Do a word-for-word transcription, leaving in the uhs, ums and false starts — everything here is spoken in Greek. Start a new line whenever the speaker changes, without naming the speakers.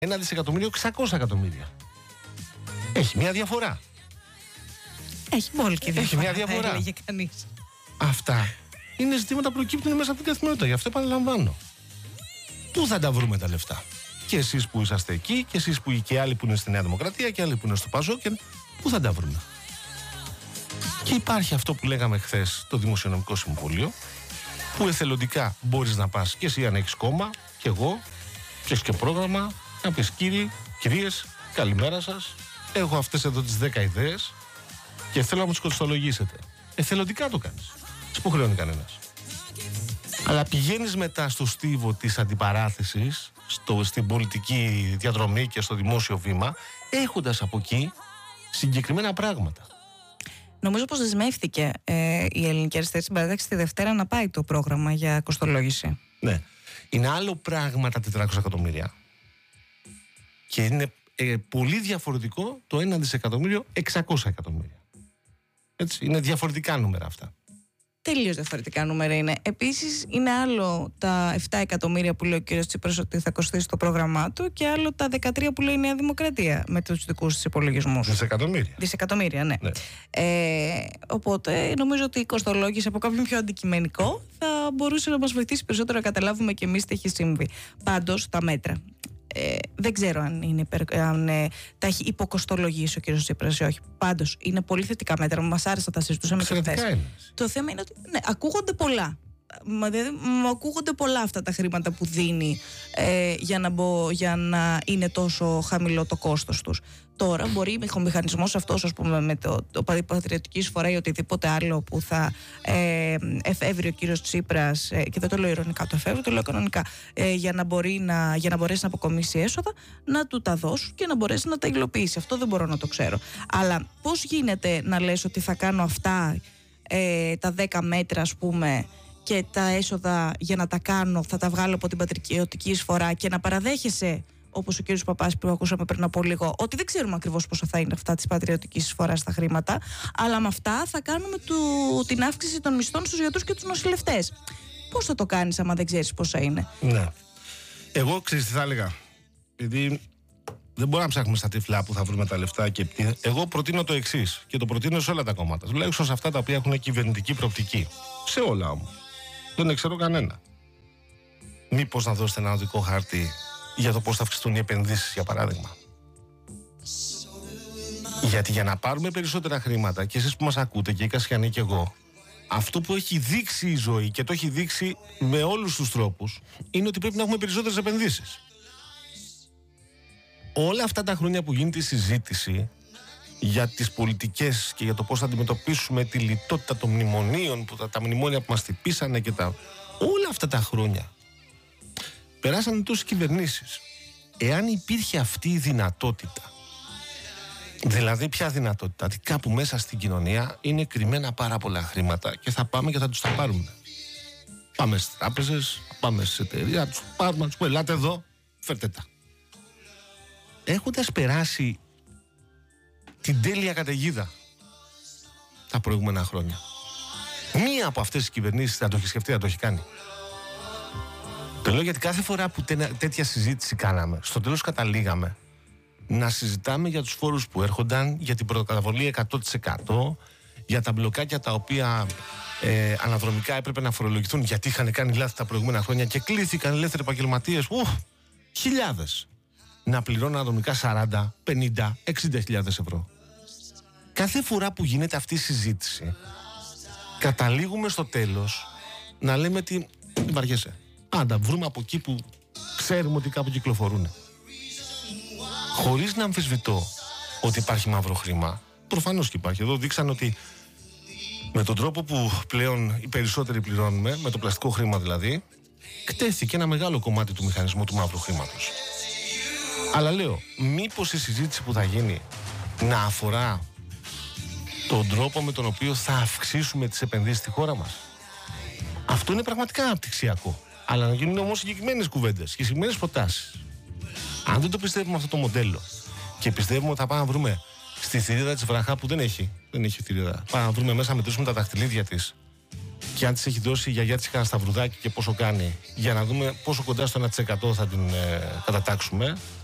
Ένα δισεκατομμύριο εξακόσια εκατομμύρια. Έχει μια διαφορά.
Έχει πολύ και διαφορά.
Έχει μια διαφορά.
Έλεγε κανείς.
Αυτά είναι ζητήματα που προκύπτουν μέσα από την καθημερινότητα. Γι' αυτό επαναλαμβάνω. Πού θα τα βρούμε τα λεφτά? Και εσείς που είσαστε εκεί, και εσείς που και άλλοι που είναι στη Νέα Δημοκρατία, και άλλοι που είναι στο ΠΑΣΟΚ, πού θα τα βρούμε? Και υπάρχει αυτό που λέγαμε χθες, το Δημοσιονομικό Συμβούλιο, που εθελοντικά μπορείς να πας και εσύ αν έχεις κόμμα, και εγώ, και έχεις και πρόγραμμα, να πεις κύριοι, κυρίες, καλημέρα σας. Έχω αυτές εδώ τις δέκα ιδέες και θέλω να μου τις κοστολογήσετε. Εθελοντικά το κάνεις. Δεν υποχρεώνει κανένας. Αλλά πηγαίνεις μετά στο στίβο της αντιπαράθεσης, στο, στην πολιτική διαδρομή και στο δημόσιο βήμα, έχοντας από εκεί συγκεκριμένα πράγματα.
Νομίζω πως δεσμεύτηκε ε, η Ελληνική Αριστερή Συμπαράταξη τη Δευτέρα να πάει το πρόγραμμα για κοστολόγηση.
Ναι. Είναι άλλο πράγμα τα τετρακόσια εκατομμύρια. Και είναι ε, πολύ διαφορετικό το ένα δισεκατομμύριο εξακόσια εκατομμύρια. Έτσι, είναι διαφορετικά νούμερα αυτά.
Τελείως διαφορετικά νούμερα είναι. Επίσης, είναι άλλο τα επτά εκατομμύρια που λέει ο κ. Τσίπρας ότι θα κοστίσει το πρόγραμμά του, και άλλο τα δεκατρία που λέει η Νέα Δημοκρατία με τους δικούς της υπολογισμούς.
Δισεκατομμύρια.
Δισεκατομμύρια, ναι.
ναι.
Ε, οπότε, νομίζω ότι η κοστολόγηση από κάποιον πιο αντικειμενικό θα μπορούσε να μας βοηθήσει περισσότερο να καταλάβουμε και εμείς τι έχει συμβεί. Πάντως, τα μέτρα. Ε, δεν ξέρω αν, είναι, αν ε, τα έχει υποκοστολογήσει ο κ. Τσίπρας ή όχι. Πάντως, είναι πολύ θετικά μέτρα. Μας άρεσε να τα συζητούσαμε και χθες. Το θέμα είναι ότι ναι, ακούγονται πολλά. Μα, δηλαδή, μου ακούγονται πολλά αυτά τα χρήματα που δίνει ε, για, να μπω, για να είναι τόσο χαμηλό το κόστος τους. Τώρα μπορεί ο μηχανισμός αυτός, ας πούμε, με το, το πατριωτική εισφορά ή οτιδήποτε άλλο που θα ε, εφεύρει ο κύριος Τσίπρας, ε, και δεν το λέω ειρωνικά, το εφεύρει, το λέω κανονικά, ε, για, να μπορεί να, για να μπορέσει να αποκομίσει έσοδα, να του τα δώσουν και να μπορέσει να τα υλοποιήσει. Αυτό δεν μπορώ να το ξέρω. Αλλά πώς γίνεται να λες ότι θα κάνω αυτά ε, τα δέκα μέτρα, ας πούμε, και τα έσοδα για να τα κάνω θα τα βγάλω από την πατριωτική εισφορά, και να παραδέχεσαι, όπως ο κύριος Παπάς που ακούσαμε πριν από λίγο, ότι δεν ξέρουμε ακριβώς πόσο θα είναι αυτά της πατριωτικής εισφοράς τα χρήματα, αλλά με αυτά θα κάνουμε του, την αύξηση των μισθών στους γιατρούς και τους νοσηλευτές. Πώς θα το κάνεις άμα δεν ξέρεις πόσα είναι?
Ναι. Εγώ ξέρεις τι θα έλεγα. Επειδή δεν μπορούμε να ψάχνουμε στα τυφλά που θα βρούμε τα λεφτά, και εγώ προτείνω το εξής, και το προτείνω σε όλα τα κόμματα, τουλάχιστον σε αυτά τα οποία έχουν κυβερνητική προοπτική. Σε όλα όμως. Δεν ξέρω κανένα. Μήπως να δώσετε ένα οδικό χάρτη για το πώς θα αυξηθούν οι επενδύσεις, για παράδειγμα? Γιατί για να πάρουμε περισσότερα χρήματα, και εσείς που μας ακούτε, και η Κασιανή και εγώ, αυτό που έχει δείξει η ζωή, και το έχει δείξει με όλους τους τρόπους, είναι ότι πρέπει να έχουμε περισσότερες επενδύσεις. Όλα αυτά τα χρόνια που γίνεται η συζήτηση για τις πολιτικές και για το πώς θα αντιμετωπίσουμε τη λιτότητα των μνημονίων, που τα, τα μνημόνια που μας τυπήσανε και τα... όλα αυτά τα χρόνια περάσανε τόσες κυβερνήσεις. Εάν υπήρχε αυτή η δυνατότητα, δηλαδή ποια δυνατότητα? Ότι κάπου μέσα στην κοινωνία είναι κρυμμένα πάρα πολλά χρήματα και θα πάμε και θα τους τα πάρουμε. Πάμε στις τράπεζες, πάμε στις εταιρείες, να τους πάρουμε, να τους πούμε ελάτε εδώ, φέρτε τα. Έχοντας περάσει την τέλεια καταιγίδα τα προηγούμενα χρόνια, μία από αυτές τις κυβερνήσεις θα το έχει σκεφτεί, θα το έχει κάνει? Το λέω γιατί κάθε φορά που τέτοια συζήτηση κάναμε, στο τέλος καταλήγαμε να συζητάμε για τους φόρους που έρχονταν, για την πρωτοκαταβολή εκατό τοις εκατό, για τα μπλοκάκια τα οποία ε, αναδρομικά έπρεπε να φορολογηθούν γιατί είχαν κάνει λάθη τα προηγούμενα χρόνια, και κλήθηκαν ελεύθεροι επαγγελματίες, χιλιάδες, να πληρώνουν αναδρομικά σαράντα, πενήντα, εξήντα χιλιάδες ευρώ. Κάθε φορά που γίνεται αυτή η συζήτηση, καταλήγουμε στο τέλος να λέμε ότι δεν βαριέσαι. Άντα, βρούμε από εκεί που ξέρουμε ότι κάπου κυκλοφορούν. Χωρίς να αμφισβητώ ότι υπάρχει μαύρο χρήμα. Προφανώς και υπάρχει. Εδώ δείξαν ότι με τον τρόπο που πλέον οι περισσότεροι πληρώνουμε, με το πλαστικό χρήμα δηλαδή, κτέθηκε ένα μεγάλο κομμάτι του μηχανισμού του μαύρου χρήματος. Αλλά λέω, μήπως η συζήτηση που θα γίνει να αφορά τον τρόπο με τον οποίο θα αυξήσουμε τις επενδύσεις στη χώρα μας? Αυτό είναι πραγματικά αναπτυξιακό. Αλλά να γίνουν όμως συγκεκριμένες κουβέντες και συγκεκριμένες προτάσεις. Αν δεν το πιστεύουμε αυτό το μοντέλο και πιστεύουμε ότι θα πάμε να βρούμε στη θηρίδα της βραχά, που δεν έχει, δεν έχει θηρίδα, πάμε να βρούμε μέσα, μετρήσουμε τα δαχτυλίδια της και αν της έχει δώσει η γιαγιά της κανένα σταυρουδάκι και πόσο κάνει, για να δούμε πόσο κοντά στο ένα τοις εκατό θα την ε, κατατάξουμε,